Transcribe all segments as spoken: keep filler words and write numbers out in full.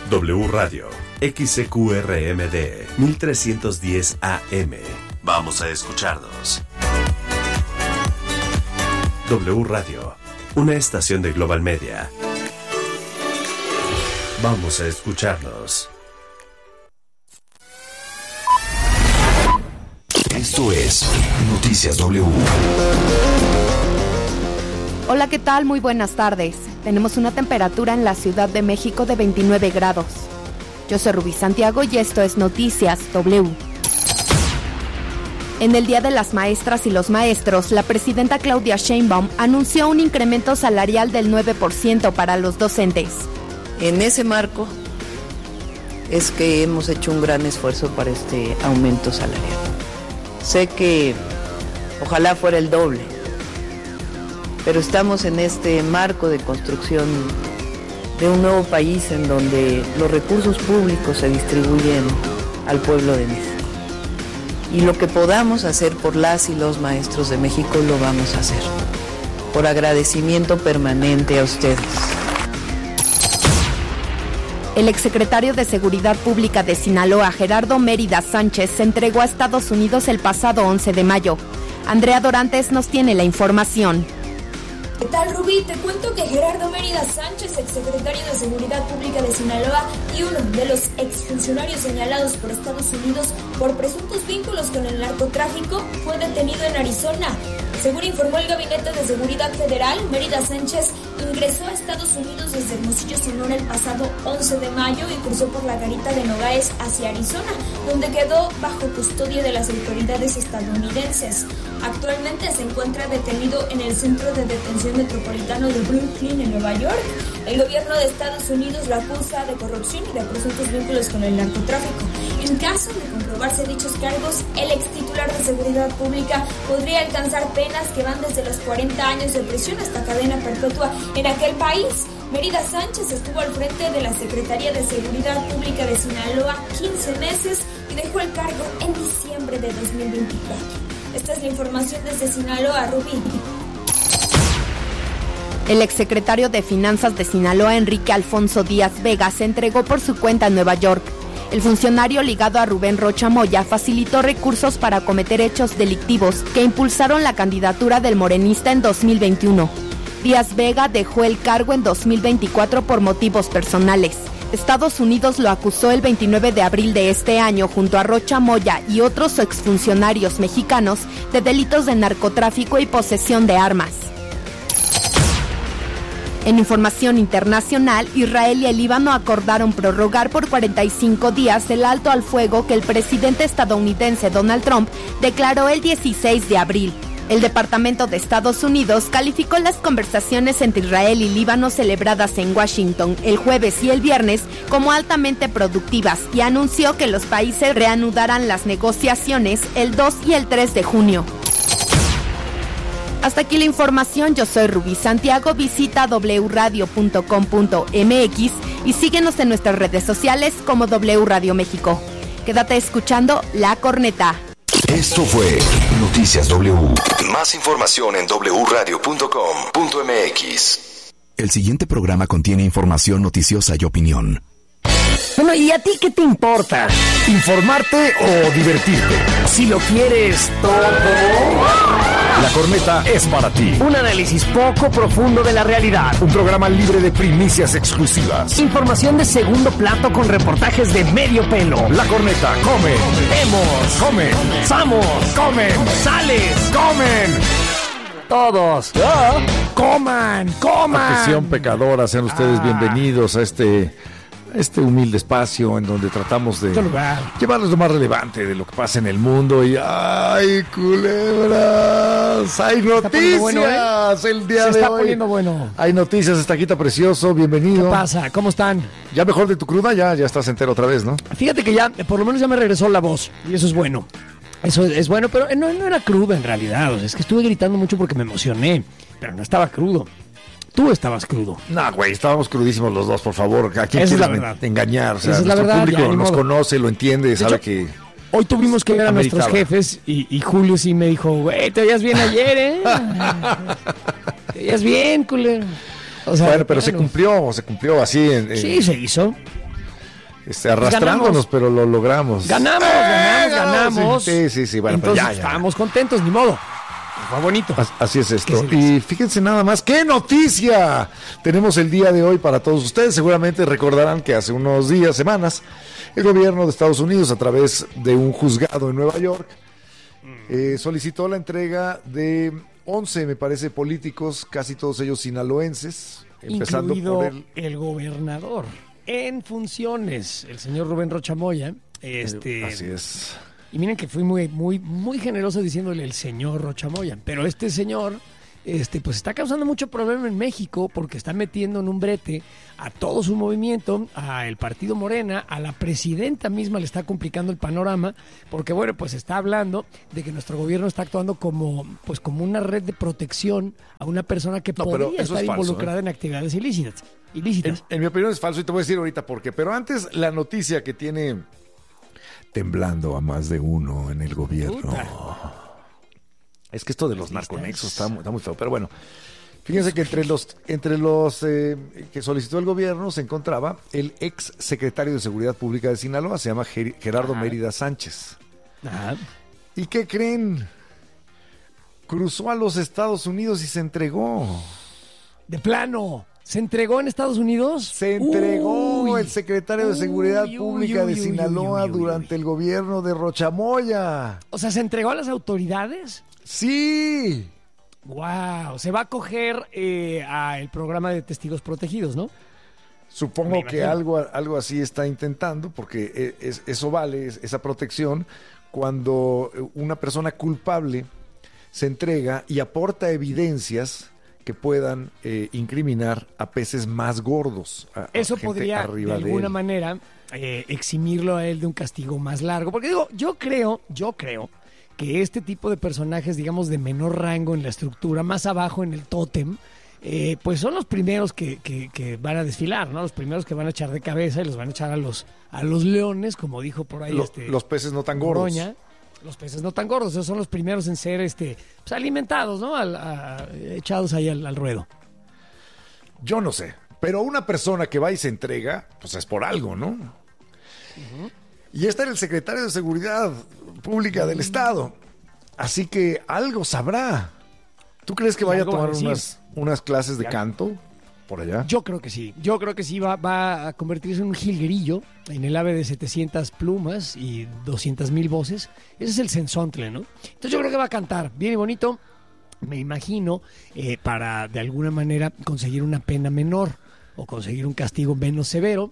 W Radio, X C Q R M D, mil trescientos diez A M. Vamos a escucharnos. W Radio, una estación de Global Media. Vamos a escucharnos. Esto es Noticias W. Hola, ¿qué tal? Muy buenas tardes. Tenemos una temperatura en la Ciudad de México de veintinueve grados. Yo soy Rubí Santiago y esto es Noticias W. En el Día de las Maestras y los Maestros, la presidenta Claudia Sheinbaum anunció un incremento salarial del nueve por ciento para los docentes. En ese marco es que hemos hecho un gran esfuerzo para este aumento salarial. Sé que ojalá fuera el doble, pero estamos en este marco de construcción de un nuevo país en donde los recursos públicos se distribuyen al pueblo de México. Y lo que podamos hacer por las y los maestros de México lo vamos a hacer, por agradecimiento permanente a ustedes. El exsecretario de Seguridad Pública de Sinaloa, Gerardo Mérida Sánchez, se entregó a Estados Unidos el pasado once de mayo. Andrea Dorantes nos tiene la información. ¿Qué tal, Rubí? Te cuento que Gerardo Mérida Sánchez, exsecretario de Seguridad Pública de Sinaloa y uno de los exfuncionarios señalados por Estados Unidos por presuntos vínculos con el narcotráfico, fue detenido en Arizona. Según informó el Gabinete de Seguridad Federal, Mérida Sánchez ingresó a Estados Unidos desde Hermosillo, Sonora, el pasado once de mayo y cruzó por la garita de Nogales hacia Arizona, donde quedó bajo custodia de las autoridades estadounidenses. Actualmente se encuentra detenido en el Centro de Detención Metropolitano de Brooklyn, en Nueva York. El gobierno de Estados Unidos lo acusa de corrupción y de presuntos vínculos con el narcotráfico. En caso de comprobarse dichos cargos, el ex titular de Seguridad Pública podría alcanzar penas que van desde los cuarenta años de prisión hasta cadena perpetua en aquel país. Mérida Sánchez estuvo al frente de la Secretaría de Seguridad Pública de Sinaloa quince meses y dejó el cargo en diciembre de dos mil veinticuatro. Esta es la información desde Sinaloa, Rubí. El exsecretario de Finanzas de Sinaloa, Enrique Alfonso Díaz Vega, se entregó por su cuenta en Nueva York. El funcionario ligado a Rubén Rocha Moya facilitó recursos para cometer hechos delictivos que impulsaron la candidatura del morenista en dos mil veintiuno. Díaz Vega dejó el cargo en dos mil veinticuatro por motivos personales. Estados Unidos lo acusó el veintinueve de abril de este año junto a Rocha Moya y otros exfuncionarios mexicanos de delitos de narcotráfico y posesión de armas. En información internacional, Israel y el Líbano acordaron prorrogar por cuarenta y cinco días el alto al fuego que el presidente estadounidense Donald Trump declaró el dieciséis de abril. El Departamento de Estados Unidos calificó las conversaciones entre Israel y Líbano celebradas en Washington el jueves y el viernes como altamente productivas y anunció que los países reanudarán las negociaciones el dos y el tres de junio. Hasta aquí la información, yo soy Rubí Santiago, visita doble u radio punto com punto m x y síguenos en nuestras redes sociales como W Radio México. Quédate escuchando La Corneta. Esto fue Noticias W. Más información en doble u radio punto com punto m x. El siguiente programa contiene información noticiosa y opinión. Bueno, ¿y a ti qué te importa? ¿Informarte o divertirte? Si lo quieres todo, La Corneta es para ti. Un análisis poco profundo de la realidad. Un programa libre de primicias exclusivas. Información de segundo plato con reportajes de medio pelo. La Corneta come. Vemos. Come. Vamos. Comen. Sales. Comen. Todos. ¿Ah? Coman. Coman. Atención pecadora, sean ustedes ah. bienvenidos a este... este humilde espacio en donde tratamos de llevarles lo más relevante de lo que pasa en el mundo y ¡ay, culebras! ¡Hay noticias! Bueno, ¿eh? El día Se de está hoy. poniendo bueno. Hay noticias, Estaquita Precioso, bienvenido. ¿Qué pasa? ¿Cómo están? ¿Ya mejor de tu cruda? Ya, ya estás entero otra vez, ¿no? Fíjate que ya, por lo menos ya me regresó la voz y eso es bueno. Eso es bueno, pero no, no era cruda en realidad. O sea, es que estuve gritando mucho porque me emocioné, pero no estaba crudo. Tú estabas crudo. No, güey, estábamos crudísimos los dos, por favor. ¿A quién Esa quieres engañar? O sea, Esa es nuestro la verdad, público ya, nos modo. conoce, lo entiende, de sabe hecho, que... Hoy tuvimos que ver a ameritaba. nuestros jefes y, y Julio sí me dijo, güey, te veías bien ayer, ¿eh? Te veías bien, culero. O sea, bueno, pero claro. se cumplió, se cumplió así. En, en... Sí, se hizo. este, arrastrándonos, pero lo logramos. Ganamos, ganamos, ganamos. Sí, sí, sí. Bueno, entonces pues ya, ya. estábamos contentos, ni modo. Fue bonito. Así es esto. Y fíjense nada más, ¡qué noticia! Tenemos el día de hoy para todos ustedes. Seguramente recordarán que hace unos días, semanas, el gobierno de Estados Unidos, a través de un juzgado en Nueva York, eh, solicitó la entrega de once, me parece, políticos, casi todos ellos sinaloenses, empezando incluido por el... el gobernador en funciones, el señor Rubén Rocha Moya. Este, eh, así es. Y miren que fui muy, muy, muy generoso diciéndole el señor Rocha Moya, pero este señor, este, pues está causando mucho problema en México porque está metiendo en un brete a todo su movimiento, a el partido Morena, a la presidenta misma le está complicando el panorama, porque bueno, pues está hablando de que nuestro gobierno está actuando como, pues como una red de protección a una persona que No, podría estar es falso, involucrada ¿eh? en actividades ilícitas. ilícitas. En, en mi opinión es falso y te voy a decir ahorita por qué. Pero antes, la noticia que tiene temblando a más de uno en el gobierno. Puta. Es que esto de los narconexos está, está muy feo. Pero bueno, fíjense que entre los, entre los eh, que solicitó el gobierno se encontraba el ex secretario de Seguridad Pública de Sinaloa, se llama Ger- Gerardo Ajá. Mérida Sánchez. Ajá. ¿Y qué creen? Cruzó a los Estados Unidos y se entregó. De plano. ¿Se entregó en Estados Unidos? Se entregó uy, el secretario de Seguridad uy, Pública uy, de uy, Sinaloa uy, uy, uy, durante uy. el gobierno de Rocha Moya. O sea, ¿se entregó a las autoridades? Sí. Wow, se va a coger eh, al programa de testigos protegidos, ¿no? Supongo que algo, algo así está intentando, porque es, eso vale, es, esa protección, cuando una persona culpable se entrega y aporta evidencias que puedan eh, incriminar a peces más gordos. A, Eso a podría, de alguna de manera, eh, eximirlo a él de un castigo más largo. Porque digo, yo creo, yo creo que este tipo de personajes, digamos, de menor rango en la estructura, más abajo en el tótem, eh, pues son los primeros que, que, que van a desfilar, ¿no? Los primeros que van a echar de cabeza y los van a echar a los, a los leones, como dijo por ahí. Lo, este los peces no tan gordos. Coroña. Los peces no tan gordos, esos son los primeros en ser este, pues, alimentados, ¿no? Al, a, echados ahí al, al ruedo. Yo no sé, pero una persona que va y se entrega, pues es por algo, ¿no? Uh-huh. Y este era el secretario de Seguridad Pública uh-huh. del Estado, así que algo sabrá. ¿Tú crees que vaya a tomar unas, unas clases de ¿Ya? canto por allá? Yo creo que sí, yo creo que sí va, va a convertirse en un jilguerillo en el ave de setecientas plumas y doscientas mil voces. Ese es el sensontle, ¿no? Entonces yo creo que va a cantar bien y bonito, me imagino, eh, para de alguna manera conseguir una pena menor o conseguir un castigo menos severo.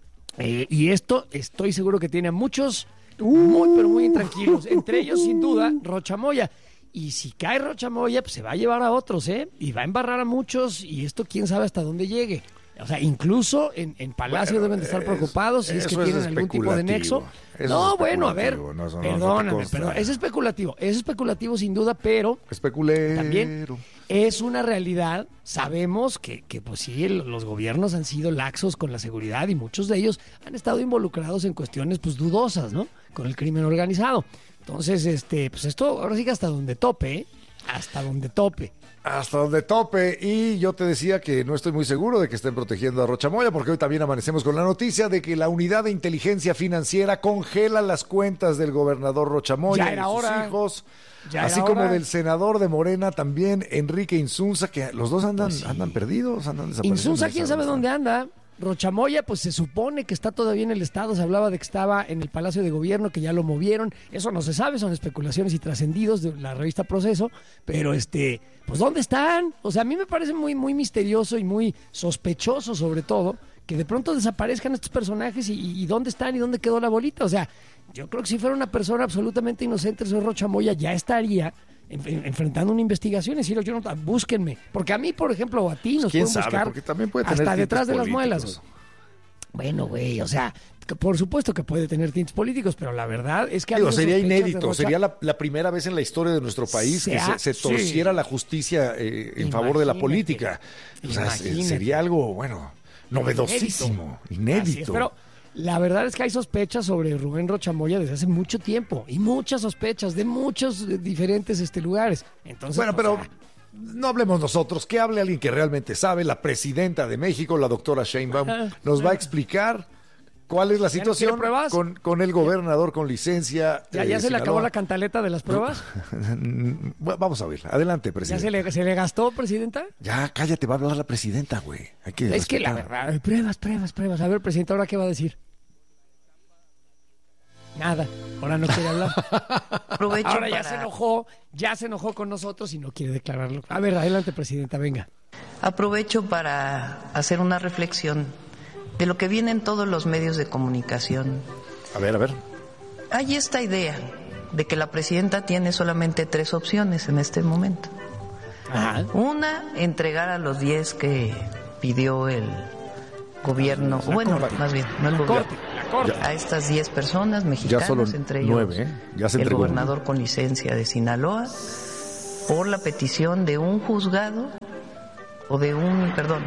Eh, y esto estoy seguro que tiene a muchos muy, pero muy intranquilos. Entre ellos, sin duda, Rocha Moya. Y si cae Rocha Moya, pues se va a llevar a otros, ¿eh? Y va a embarrar a muchos, y esto quién sabe hasta dónde llegue. O sea, incluso en, en Palacio bueno, deben de estar preocupados si es que tienen es algún tipo de nexo. Eso no, bueno, a ver, no, eso perdóname, no pero es especulativo. Es especulativo sin duda, pero Especulero. también es una realidad. Sabemos que, que pues sí, el, los gobiernos han sido laxos con la seguridad y muchos de ellos han estado involucrados en cuestiones pues dudosas, ¿no? Con el crimen organizado. Entonces, este, pues esto ahora sí que hasta donde tope, ¿eh? Hasta donde tope. Hasta donde tope. Y yo te decía que no estoy muy seguro de que estén protegiendo a Rocha Moya, porque hoy también amanecemos con la noticia de que la Unidad de Inteligencia Financiera congela las cuentas del gobernador Rocha Moya ya era y sus hora. hijos, ya así como hora. Del senador de Morena también, Enrique Insunza, que los dos andan, pues sí. andan perdidos, andan desaparecidos. Insunza, quién sabe dónde anda. Rocha Moya, pues se supone que está todavía en el estado, se hablaba de que estaba en el Palacio de Gobierno, que ya lo movieron, eso no se sabe, son especulaciones y trascendidos de la revista Proceso, pero este, pues ¿dónde están? O sea, a mí me parece muy, muy misterioso y muy sospechoso sobre todo, que de pronto desaparezcan estos personajes y, y ¿dónde están y dónde quedó la bolita? O sea, yo creo que si fuera una persona absolutamente inocente, el señor Rocha Moya ya estaría enfrentando una investigación y decir, yo no, búsquenme, porque a mí, por ejemplo, o a ti nos pueden sabe? buscar porque también puede tener hasta detrás de políticos. Las muelas, güey. Bueno, güey, o sea, por supuesto que puede tener tintes políticos, pero la verdad es que... Digo, sería inédito, sería la, la primera vez en la historia de nuestro país se que ha, se, se torciera sí. la justicia eh, en Imagínate. favor de la política. O sea, Imagínate. sería algo, bueno, novedosísimo, inédito. inédito. Pero la verdad es que hay sospechas sobre Rubén Rocha Moya desde hace mucho tiempo, y muchas sospechas de muchos diferentes este, lugares. Entonces, bueno, pero... O sea, no hablemos nosotros, que hable alguien que realmente sabe. La presidenta de México, la doctora Sheinbaum, nos va a explicar ¿Cuál es la ¿Ya no situación quiere pruebas? con, con el gobernador con licencia? ¿Ya, eh, ya se le Sinaloa? acabó la cantaleta de las pruebas? Bueno, vamos a ver. Adelante, ¿Ya presidente. se le, se le gastó, presidenta? Ya, cállate, va a hablar la presidenta, güey. Hay que Es que la respetar. verdad, pruebas, pruebas, pruebas. A ver, presidenta, ¿ahora qué va a decir? Nada, ahora no quiere hablar. Aprovecho Ahora ya para- se enojó, ya se enojó con nosotros y no quiere declararlo. A ver, adelante, presidenta, venga. Aprovecho para hacer una reflexión de lo que viene en todos los medios de comunicación. A ver, a ver. Hay esta idea de que la presidenta tiene solamente tres opciones en este momento. Ajá. Una, entregar a los diez que pidió el gobierno, La bueno, corte. más bien, no el La gobierno, corte, la corte. a estas diez personas mexicanas, solo entre ellos nueve, ¿eh? Ya se el entregó. gobernador con licencia de Sinaloa, por la petición de un juzgado o de un, perdón,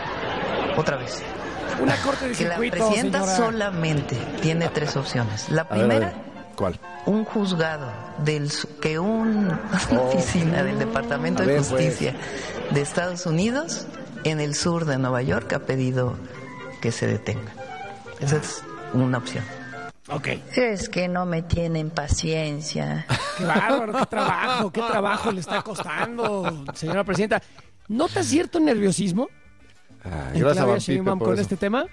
otra vez, Una corte de que la circuito, presidenta señora. solamente tiene tres opciones. La A ver, a primera, ver. ¿Cuál? un juzgado del su- que un, una oficina del Departamento A de ver, pues. Justicia de Estados Unidos en el sur de Nueva York ha pedido que se detenga. Esa es una opción. Ok. Es que no me tienen paciencia. Qué bárbaro, qué trabajo, qué trabajo le está costando, señora presidenta. ¿Nota cierto nerviosismo Ah, en gracias, Claudia Van Pipe, Sheinbaum por con eso. este tema?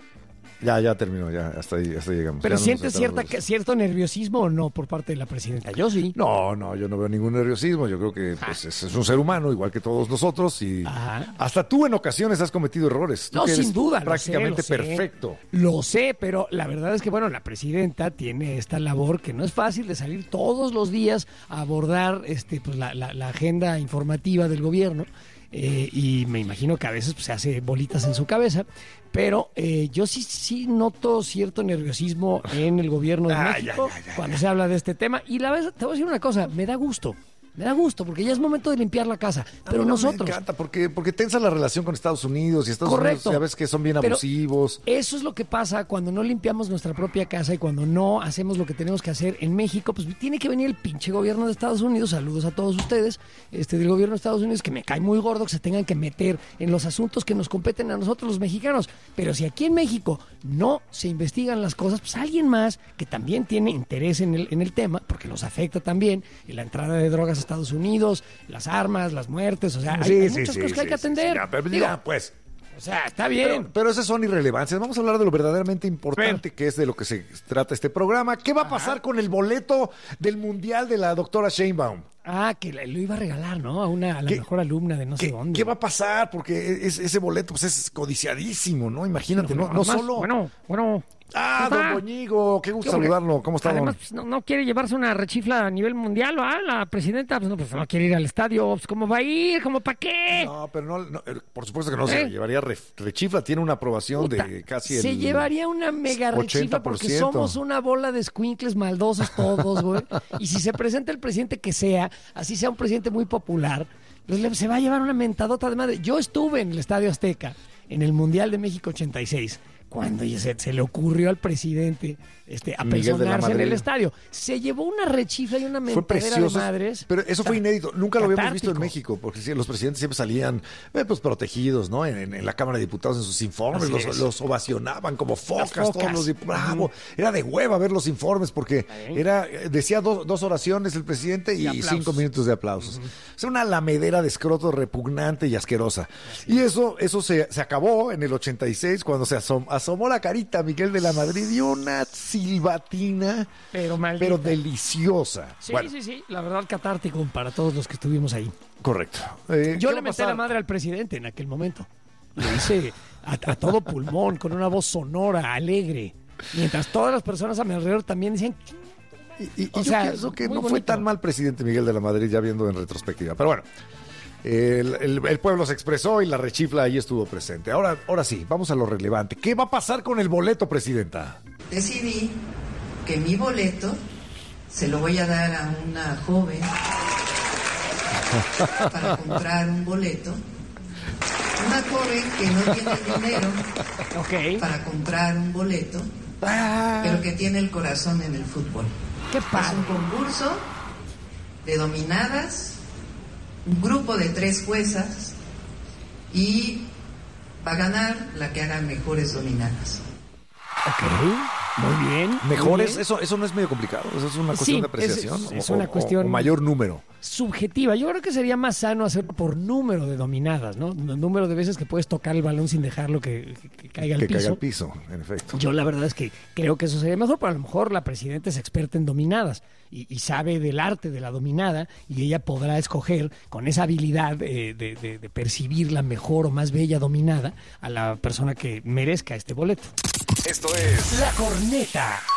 Ya, ya terminó, ya, hasta ahí, hasta ahí llegamos. ¿Pero Ya no siente nos cierta, estamos- cierto nerviosismo o no por parte de la presidenta? Yo sí. No, no, yo no veo ningún nerviosismo. Yo creo que pues, es, es un ser humano, igual que todos nosotros. Y Ajá. hasta tú en ocasiones has cometido errores. Tú No, que eres sin duda. lo prácticamente sé, lo sé. perfecto. Lo sé, pero la verdad es que, bueno, la presidenta tiene esta labor que no es fácil de salir todos los días a abordar este, pues, la, la- la agenda informativa del gobierno. Eh, y me imagino que a veces pues, se hace bolitas en su cabeza, pero eh, yo sí sí noto cierto nerviosismo en el gobierno de Ay, México ay, ay, ay, cuando se habla de este tema. Y la verdad, te voy a decir una cosa, me da gusto. Me da gusto, porque ya es momento de limpiar la casa. A Pero mí no nosotros... Me encanta, porque, porque tensa la relación con Estados Unidos y Estados Correcto. Unidos ya ves que son bien Pero abusivos. Eso es lo que pasa cuando no limpiamos nuestra propia casa y cuando no hacemos lo que tenemos que hacer en México. Pues tiene que venir el pinche gobierno de Estados Unidos. Saludos a todos ustedes, este del gobierno de Estados Unidos, que me cae muy gordo que se tengan que meter en los asuntos que nos competen a nosotros los mexicanos. Pero si aquí en México no se investigan las cosas, pues alguien más que también tiene interés en el, en el tema, porque los afecta también, en la entrada de drogas a Estados Unidos, las armas, las muertes, o sea, hay, Sí, hay sí, muchas sí, cosas que hay sí, que sí, atender. sí, ya, pero Digo, ya, pues. o sea, está bien. Pero, pero esas son irrelevancias. Vamos a hablar de lo verdaderamente importante, que es de lo que se trata este programa. ¿Qué va a pasar con el boleto del Mundial de la doctora Sheinbaum? Ah, que le- lo iba a regalar, ¿no? A una a la ¿Qué- mejor alumna de no sé ¿Qué, dónde. qué va a pasar? Porque es- ese boleto pues, es codiciadísimo, ¿no? Imagínate, no, no Además, solo... Bueno, bueno. Ah, ¿Cómo don está? Boñigo, qué gusto ¿Qué hombre? saludarlo. ¿Cómo está, don? Además, pues, no, no quiere llevarse una rechifla a nivel mundial, ¿va? La presidenta, pues no, pues no quiere ir al estadio. Pues, ¿cómo va a ir? ¿Cómo para qué? No, pero no, no, eh, por supuesto que no se ¿Eh? lo llevaría re- rechifla, tiene una aprobación Puta, de casi el se llevaría una mega rechifla porque ochenta por ciento. somos una bola de escuincles maldosos todos, güey. Y si se presenta el presidente que sea, así sea un presidente muy popular, pues le- se va a llevar una mentadota de madre. Yo estuve en el Estadio Azteca, en el Mundial de México ochenta y seis, cuando se, se le ocurrió al presidente este, a Miguel de la personarse en el Madrid. estadio. Se llevó una rechifla y una Fue mentadera de precioso, madres. pero eso fue Está inédito. Nunca lo habíamos visto en catártico. México, porque sí, los presidentes siempre salían eh, pues, protegidos, ¿no? En, en- en la Cámara de Diputados, en sus informes, Así los, es. los ovacionaban como focas, focas. todos los dip- bravo. Era de hueva ver los informes, porque era eh, decía dos, dos oraciones el presidente y, Y aplausos. cinco minutos de aplausos. Es una lamedera de escroto repugnante y asquerosa. Y eso, eso se, se acabó en el ochenta y seis, cuando se asom- asomó la carita a Miguel de la Madrid y una silbatina, Pero maldita. pero deliciosa. Sí, Bueno, sí, sí. La verdad, catártico para todos los que estuvimos ahí. correcto. Eh, Yo ¿qué le va a metí la pasar? madre al presidente en aquel momento. Lo hice a, a todo pulmón, con una voz sonora, alegre. Mientras todas las personas a mi alrededor también decían... Y, y- y O yo sea, pienso que muy no fue bonito. tan mal presidente Miguel de la Madrid, ya viendo en retrospectiva. Pero bueno, el, el- el pueblo se expresó y la rechifla ahí estuvo presente. Ahora, ahora sí, vamos a lo relevante. ¿Qué va a pasar con el boleto, presidenta? Decidí que mi boleto se lo voy a dar a una joven para comprar un boleto. Una joven que no tiene dinero Ok. para comprar un boleto, Ah, pero que tiene el corazón en el fútbol. qué Es padre. un concurso de dominadas, un grupo de tres juezas, y va a ganar la que haga mejores dominadas. Ok, muy bien. Mejores, muy bien. Eso, eso no es medio complicado, eso es una cuestión Sí, de apreciación. es, es o, una o, cuestión o mayor número. subjetiva. Yo creo que sería más sano hacerlo por número de dominadas, ¿no? El número de veces que puedes tocar el balón sin dejarlo que, que, que caiga al que piso. caiga al piso, en efecto. Yo la verdad es que creo que eso sería mejor, pero a lo mejor la presidenta es experta en dominadas y, y sabe del arte de la dominada y ella podrá escoger con esa habilidad eh, de, de, de percibir la mejor o más bella dominada a la persona que merezca este boleto. Esto es La Corneta.